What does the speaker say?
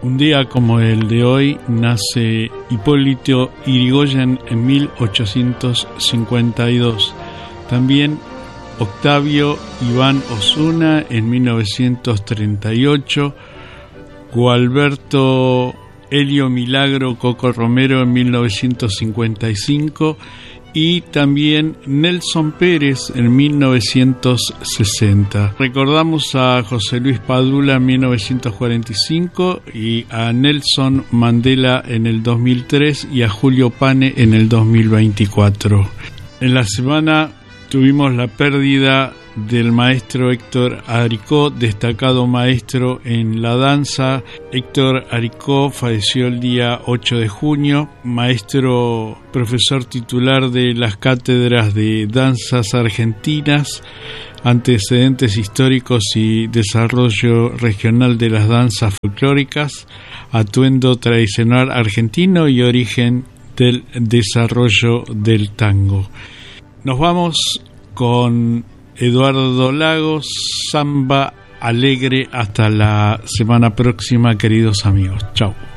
Un día como el de hoy nace Hipólito Yrigoyen en 1852. También Octavio Iván Osuna en 1938. Gualberto Helio Milagro Coco Romero en 1955. Y también Nelson Pérez en 1960. Recordamos a José Luis Padula en 1945 y a Nelson Mandela en el 2003 y a Julio Pane en el 2024. En la semana tuvimos la pérdida del maestro Héctor Aricó, destacado maestro en la danza. Héctor Aricó falleció el día 8 de junio, maestro, profesor titular de las cátedras de danzas argentinas, antecedentes históricos y desarrollo regional de las danzas folclóricas, atuendo tradicional argentino y origen del desarrollo del tango. Nos vamos con Eduardo Lagos, Samba Alegre. Hasta la semana próxima, queridos amigos. Chao.